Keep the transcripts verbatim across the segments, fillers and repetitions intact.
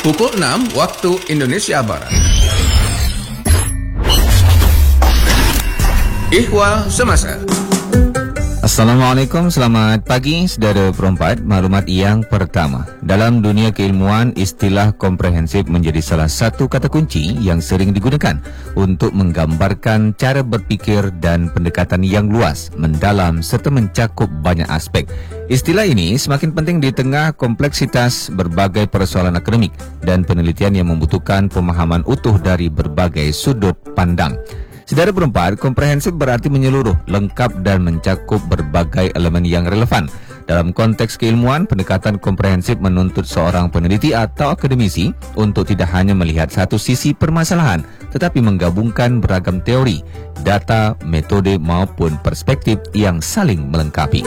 pukul enam waktu Indonesia Barat. Ihwal Semasa. Assalamualaikum, selamat pagi saudara perempat. Maklumat yang pertama, dalam dunia keilmuan, istilah komprehensif menjadi salah satu kata kunci yang sering digunakan untuk menggambarkan cara berfikir dan pendekatan yang luas, mendalam serta mencakup banyak aspek. Istilah ini semakin penting di tengah kompleksitas berbagai persoalan akademik dan penelitian yang membutuhkan pemahaman utuh dari berbagai sudut pandang. Saudara perempat, komprehensif berarti menyeluruh, lengkap dan mencakup berbagai elemen yang relevan. Dalam konteks keilmuan, pendekatan komprehensif menuntut seorang peneliti atau akademisi untuk tidak hanya melihat satu sisi permasalahan, tetapi menggabungkan beragam teori, data, metode maupun perspektif yang saling melengkapi.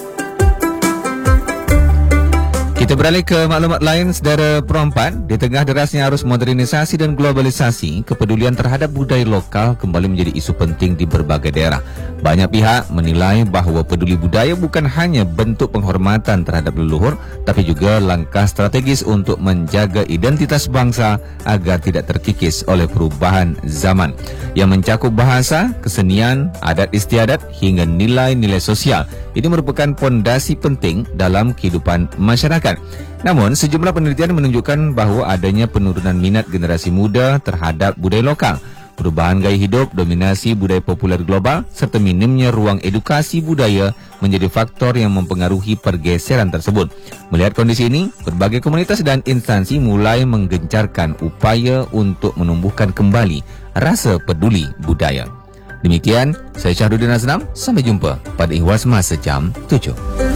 Kita beralih ke maklumat lain, saudara perempat. Di tengah derasnya arus modernisasi dan globalisasi, kepedulian terhadap budaya lokal kembali menjadi isu penting di berbagai daerah. Banyak pihak menilai bahawa peduli budaya bukan hanya bentuk penghormatan terhadap leluhur, tapi juga langkah strategis untuk menjaga identitas bangsa agar tidak terkikis oleh perubahan zaman yang mencakup bahasa, kesenian, adat istiadat hingga nilai-nilai sosial. Ini merupakan pondasi penting dalam kehidupan masyarakat. Namun, sejumlah penelitian menunjukkan bahawa adanya penurunan minat generasi muda terhadap budaya lokal, perubahan gaya hidup, dominasi budaya populer global, serta minimnya ruang edukasi budaya menjadi faktor yang mempengaruhi pergeseran tersebut. Melihat kondisi ini, berbagai komunitas dan instansi mulai menggencarkan upaya untuk menumbuhkan kembali rasa peduli budaya. Demikian, saya Syahruddin Azram. Sampai jumpa pada Ihwal Semasa jam tujuh.